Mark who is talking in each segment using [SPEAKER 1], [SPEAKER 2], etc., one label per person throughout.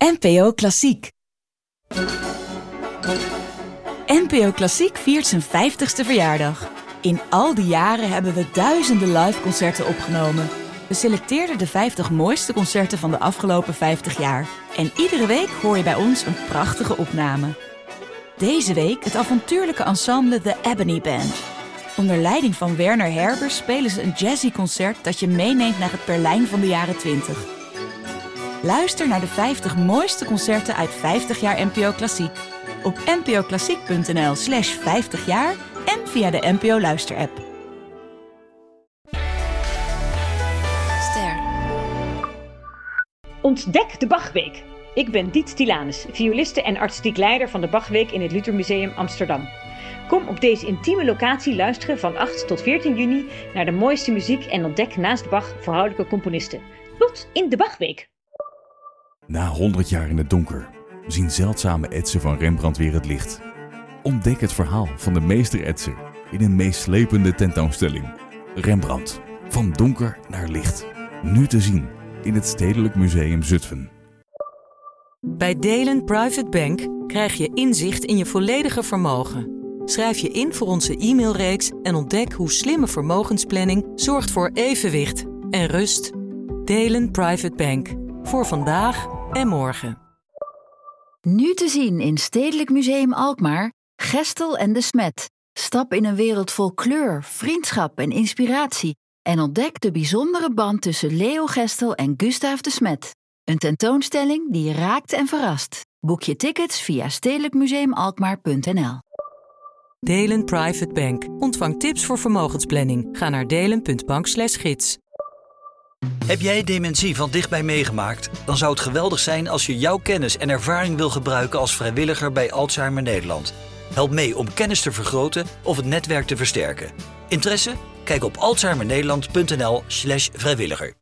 [SPEAKER 1] NPO Klassiek. NPO Klassiek viert zijn 50ste verjaardag. In al die jaren hebben we duizenden liveconcerten opgenomen. We selecteerden de 50 mooiste concerten van de afgelopen 50 jaar. En iedere week hoor je bij ons een prachtige opname. Deze week het avontuurlijke ensemble The Ebony Band. Onder leiding van Werner Herbers spelen ze een jazzy concert dat je meeneemt naar het Berlijn van de jaren 20. Luister naar de 50 mooiste concerten uit 50 jaar NPO Klassiek. Op npoklassiek.nl/50 jaar en via de NPO Luister-app.
[SPEAKER 2] Ster.
[SPEAKER 3] Ontdek de Bachweek. Ik ben Diet Tilanus, violiste en artistiek leider van de Bachweek in het Luther Museum Amsterdam. Kom op deze intieme locatie luisteren van 8 tot 14 juni naar de mooiste muziek en ontdek naast Bach vrouwelijke componisten. Tot in de Bachweek.
[SPEAKER 4] Na 100 jaar in het donker zien zeldzame etsen van Rembrandt weer het licht. Ontdek het verhaal van de meester-etser in een meeslepende tentoonstelling. Rembrandt, van donker naar licht. Nu te zien in het Stedelijk Museum Zutphen.
[SPEAKER 5] Bij Delen Private Bank krijg je inzicht in je volledige vermogen. Schrijf je in voor onze e-mailreeks en ontdek hoe slimme vermogensplanning zorgt voor evenwicht en rust. Delen Private Bank. Voor vandaag en morgen.
[SPEAKER 2] Nu te zien in Stedelijk Museum Alkmaar, Gestel en de Smet. Stap in een wereld vol kleur, vriendschap en inspiratie en ontdek de bijzondere band tussen Leo Gestel en Gustaaf de Smet. Een tentoonstelling die je raakt en verrast. Boek je tickets via stedelijkmuseumalkmaar.nl.
[SPEAKER 5] Delen Private Bank. Ontvang tips voor vermogensplanning. Ga naar delen.bank/gids.
[SPEAKER 6] Heb jij dementie van dichtbij meegemaakt? Dan zou het geweldig zijn als je jouw kennis en ervaring wil gebruiken als vrijwilliger bij Alzheimer Nederland. Help mee om kennis te vergroten of het netwerk te versterken. Interesse? Kijk op alzheimernederland.nl/vrijwilliger.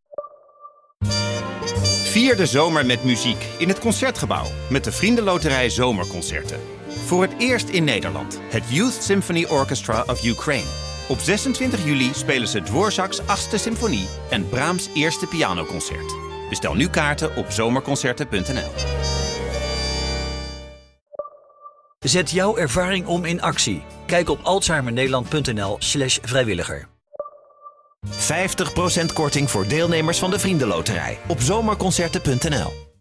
[SPEAKER 7] Vier de zomer met muziek in het Concertgebouw met de Vriendenloterij Zomerconcerten. Voor het eerst in Nederland, het Youth Symphony Orchestra of Ukraine. Op 26 juli spelen ze Dvorak's 8e symfonie en Brahms' eerste pianoconcert. Bestel nu kaarten op zomerconcerten.nl.
[SPEAKER 6] Zet jouw ervaring om in actie. Kijk op alzheimernederland.nl/vrijwilliger.
[SPEAKER 8] 50% korting voor deelnemers van de Vriendenloterij op zomerconcerten.nl.